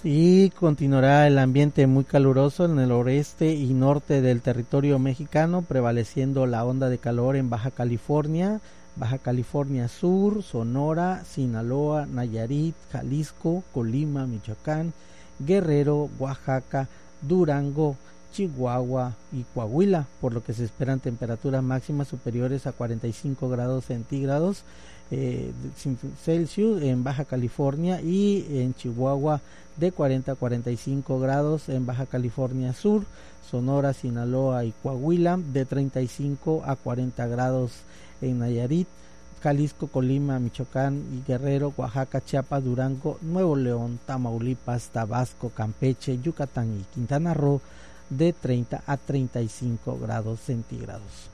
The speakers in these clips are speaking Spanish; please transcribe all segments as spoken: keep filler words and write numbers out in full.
Y continuará el ambiente muy caluroso en el oeste y norte del territorio mexicano, prevaleciendo la onda de calor en Baja California, Baja California Sur, Sonora, Sinaloa, Nayarit, Jalisco, Colima, Michoacán, Guerrero, Oaxaca, Durango, Chihuahua y Coahuila, por lo que se esperan temperaturas máximas superiores a cuarenta y cinco grados centígrados eh, Celsius en Baja California, y en Chihuahua de cuarenta a cuarenta y cinco grados, en Baja California Sur, Sonora, Sinaloa y Coahuila de treinta y cinco a cuarenta grados en Nayarit, Jalisco, Colima, Michoacán y Guerrero, Oaxaca, Chiapas, Durango, Nuevo León, Tamaulipas, Tabasco, Campeche, Yucatán y Quintana Roo de treinta a treinta y cinco grados centígrados.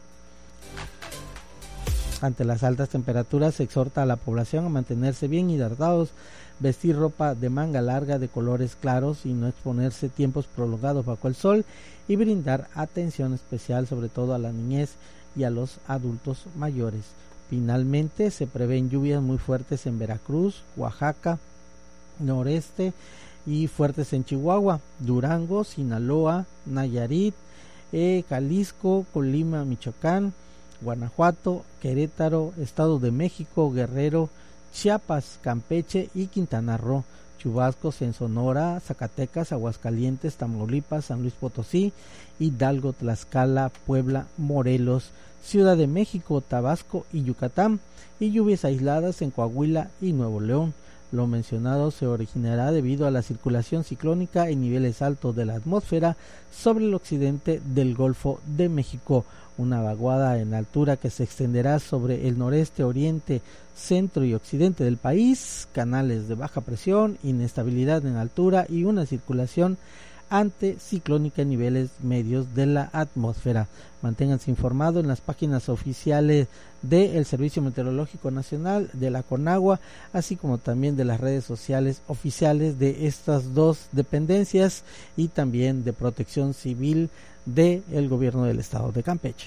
Ante las altas temperaturas se exhorta a la población a mantenerse bien hidratados, vestir ropa de manga larga de colores claros y no exponerse tiempos prolongados bajo el sol, y brindar atención especial sobre todo a la niñez y a los adultos mayores. Finalmente se prevén lluvias muy fuertes en Veracruz, Oaxaca, noreste y fuertes en Chihuahua, Durango, Sinaloa, Nayarit, eh, Jalisco, Colima, Michoacán, Guanajuato, Querétaro, Estado de México, Guerrero, Chiapas, Campeche y Quintana Roo. Chubascos en Sonora, Zacatecas, Aguascalientes, Tamaulipas, San Luis Potosí, Hidalgo, Tlaxcala, Puebla, Morelos, Ciudad de México, Tabasco y Yucatán, y lluvias aisladas en Coahuila y Nuevo León. Lo mencionado se originará debido a la circulación ciclónica en niveles altos de la atmósfera sobre el occidente del Golfo de México, una vaguada en altura que se extenderá sobre el noreste, oriente, centro y occidente del país, canales de baja presión, inestabilidad en altura y una circulación anticiclónica en niveles medios de la atmósfera. Manténganse informados en las páginas oficiales del Servicio Meteorológico Nacional, de la CONAGUA, así como también de las redes sociales oficiales de estas dos dependencias y también de Protección Civil del Gobierno del Estado de Campeche.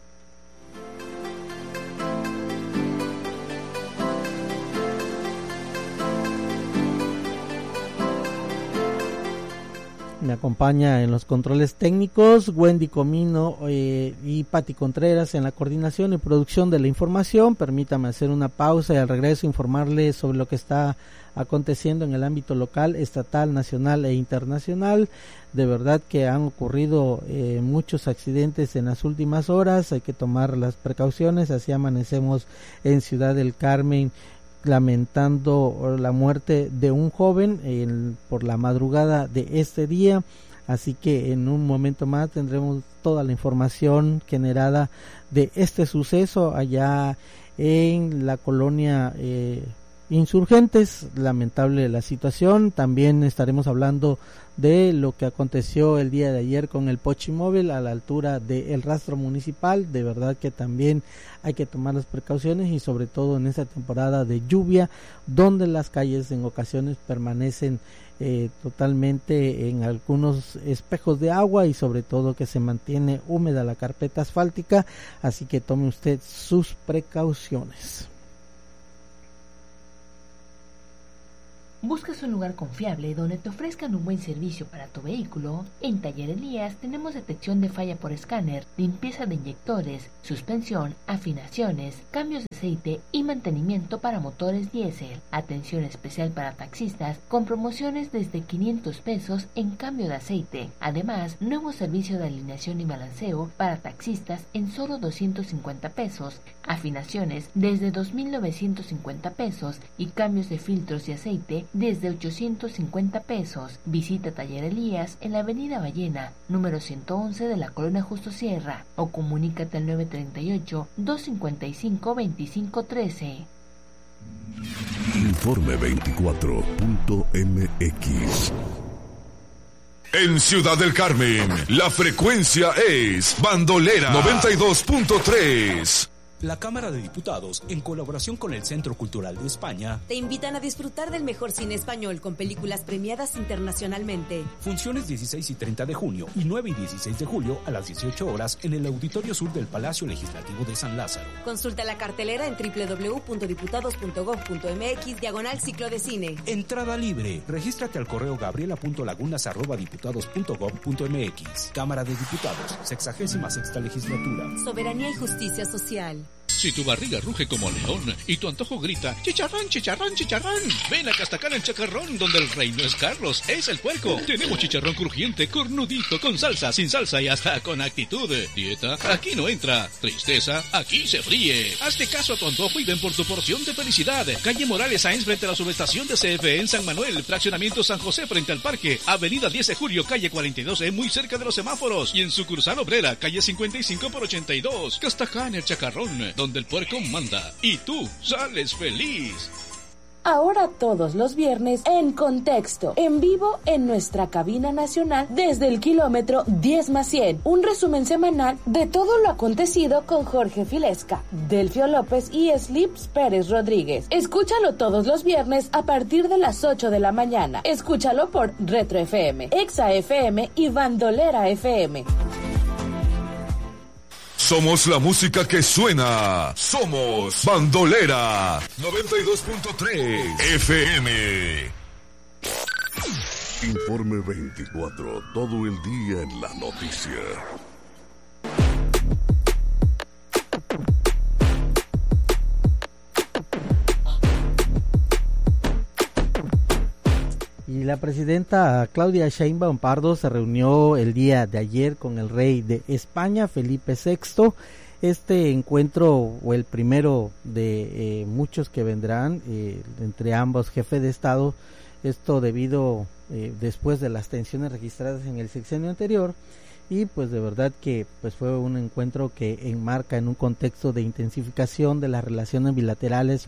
Me acompaña en los controles técnicos Wendy Comino eh, y Pati Contreras en la coordinación y producción de la información. Permítame hacer una pausa y al regreso informarles sobre lo que está aconteciendo en el ámbito local, estatal, nacional e internacional. De verdad que han ocurrido eh, muchos accidentes en las últimas horas, hay que tomar las precauciones. Así amanecemos en Ciudad del Carmen, lamentando la muerte de un joven en, por la madrugada de este día. Así que en un momento más tendremos toda la información generada de este suceso allá en la colonia eh, Insurgentes. Lamentable la situación. También estaremos hablando de lo que aconteció el día de ayer con el Pochimóvil a la altura del rastro municipal. De verdad que también hay que tomar las precauciones, y sobre todo en esta temporada de lluvia, donde las calles en ocasiones permanecen eh, totalmente en algunos espejos de agua, y sobre todo que se mantiene húmeda la carpeta asfáltica. Así que tome usted sus precauciones. ¿Buscas un lugar confiable donde te ofrezcan un buen servicio para tu vehículo? En Taller Elías tenemos detección de falla por escáner, limpieza de inyectores, suspensión, afinaciones, cambios de aceite y mantenimiento para motores diésel. Atención especial para taxistas con promociones desde quinientos pesos en cambio de aceite. Además, nuevo servicio de alineación y balanceo para taxistas en solo doscientos cincuenta pesos. Afinaciones desde dos mil novecientos cincuenta pesos y cambios de filtros y aceite desde ochocientos cincuenta pesos. Visita Taller Elías en la avenida Ballena, número ciento once de la colonia Justo Sierra, o comunícate al nueve treinta y ocho, doscientos cincuenta y cinco, veinticinco trece. Informe veinticuatro punto m x. En Ciudad del Carmen, la frecuencia es Bandolera noventa y dos punto tres. La Cámara de Diputados, en colaboración con el Centro Cultural de España, te invitan a disfrutar del mejor cine español con películas premiadas internacionalmente. Funciones dieciséis y treinta de junio y nueve y dieciséis de julio a las dieciocho horas en el Auditorio Sur del Palacio Legislativo de San Lázaro. Consulta la cartelera en doble u doble u doble u punto diputados punto gob punto eme equis diagonal ciclo de cine. Entrada libre. Regístrate al correo gabriela punto lagunas arroba diputados punto gob punto eme equis. Cámara de Diputados, sexagésima sexta legislatura. Soberanía y justicia social. Si tu barriga ruge como león y tu antojo grita chicharrón, chicharrón, chicharrón, ven a Castacán el Chacarrón, donde el rey no es Carlos, es el puerco. Tenemos chicharrón crujiente, cornudito, con salsa, sin salsa y hasta con actitud. Dieta, aquí no entra. Tristeza, aquí se fríe. Hazte caso a tu antojo y ven por tu porción de felicidad. Calle Morales Sáenz frente a la subestación de C F E en San Manuel, fraccionamiento San José frente al parque, avenida diez de julio, calle cuarenta y dos E, muy cerca de los semáforos, y en sucursal obrera, calle cincuenta y cinco por ochenta y dos. Castacán el Chacarrón, donde el puerco manda y tú sales feliz. Ahora todos los viernes en Contexto, en vivo en nuestra cabina nacional desde el kilómetro diez más cien. Un resumen semanal de todo lo acontecido con Jorge Filesca, Delfio López y Slips Pérez Rodríguez. Escúchalo todos los viernes a partir de las ocho de la mañana. Escúchalo por Retro F M, Exa F M y Bandolera F M. Somos la música que suena. Somos Bandolera noventa y dos punto tres F M. Informe veinticuatro. Todo el día en la noticia. Y la presidenta Claudia Sheinbaum Pardo se reunió el día de ayer con el rey de España, Felipe sexto. Este encuentro, o el primero de eh, muchos que vendrán eh, entre ambos jefes de Estado, esto debido eh, después de las tensiones registradas en el sexenio anterior, y pues de verdad que pues fue un encuentro que enmarca en un contexto de intensificación de las relaciones bilaterales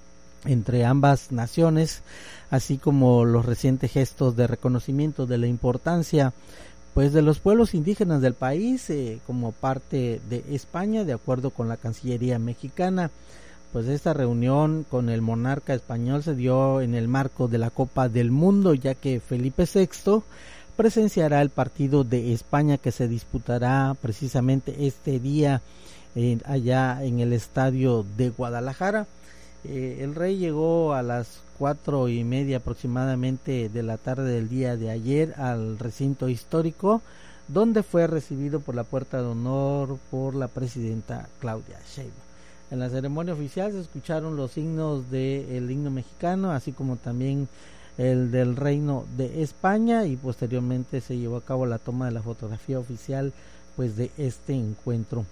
entre ambas naciones, así como los recientes gestos de reconocimiento de la importancia pues de los pueblos indígenas del país eh, como parte de España, de acuerdo con la Cancillería mexicana. Pues esta reunión con el monarca español se dio en el marco de la Copa del Mundo, ya que Felipe sexto presenciará el partido de España que se disputará precisamente este día eh, allá en el estadio de Guadalajara. Eh, el rey llegó a las cuatro y media aproximadamente de la tarde del día de ayer al recinto histórico, donde fue recibido por la puerta de honor por la presidenta Claudia Sheinbaum. En la ceremonia oficial se escucharon los himnos del himno mexicano, así como también el del Reino de España, y posteriormente se llevó a cabo la toma de la fotografía oficial pues de este encuentro.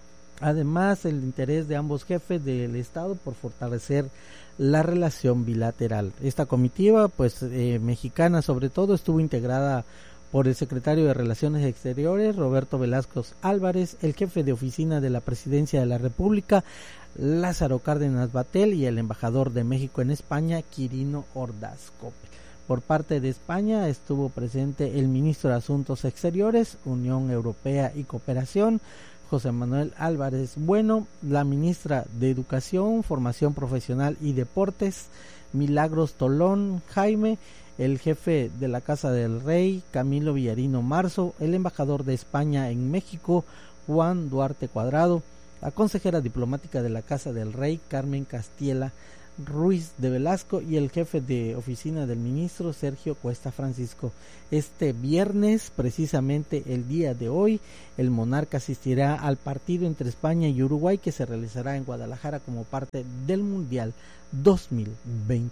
Además, el interés de ambos jefes del Estado por fortalecer la relación bilateral. Esta comitiva, pues eh, mexicana sobre todo, estuvo integrada por el secretario de Relaciones Exteriores, Roberto Velasco Álvarez, el jefe de oficina de la Presidencia de la República, Lázaro Cárdenas Batel, y el embajador de México en España, Quirino Ordaz Coppel. Por parte de España estuvo presente el ministro de Asuntos Exteriores, Unión Europea y Cooperación, José Manuel Álvarez Bueno, la ministra de Educación, Formación Profesional y Deportes, Milagros Tolón Jaime, el jefe de la Casa del Rey, Camilo Villarino Marzo, el embajador de España en México, Juan Duarte Cuadrado, la consejera diplomática de la Casa del Rey, Carmen Castiela Ruiz de Velasco, y el jefe de oficina del ministro, Sergio Cuesta Francisco. Este viernes, precisamente el día de hoy, el monarca asistirá al partido entre España y Uruguay que se realizará en Guadalajara como parte del Mundial dos mil veinte.